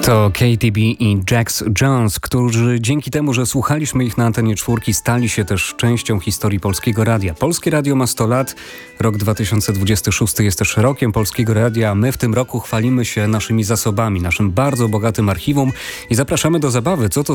To KTB i Jax Jones, którzy dzięki temu, że słuchaliśmy ich na antenie czwórki, stali się też częścią historii Polskiego Radia. Polskie Radio ma 100 lat, rok 2026 jest też rokiem Polskiego Radia, a my w tym roku chwalimy się naszymi zasobami, naszym bardzo bogatym archiwum i zapraszamy do zabawy. Co to